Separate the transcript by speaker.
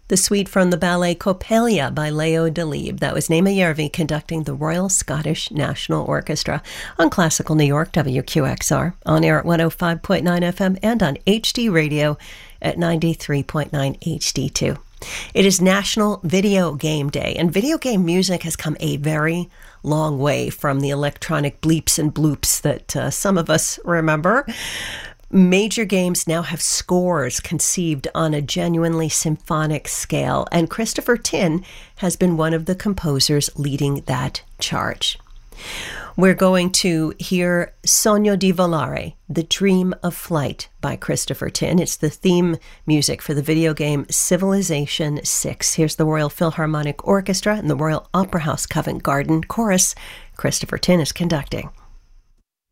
Speaker 1: The suite from the ballet Coppelia by Leo Delibes. That was Naima Järvi conducting the Royal Scottish National Orchestra on Classical New York, WQXR, on air at 105.9 FM and on HD Radio at 93.9 HD2. It is National Video Game Day, and video game music has come a very long way from the electronic bleeps and bloops that some of us remember. Major games now have scores conceived on a genuinely symphonic scale, and Christopher Tin has been one of the composers leading that charge. We're going to hear Sogno di Volare, The Dream of Flight by Christopher Tin. It's the theme music for the video game Civilization VI. Here's the Royal Philharmonic Orchestra and the Royal Opera House Covent Garden Chorus. Christopher Tin is conducting.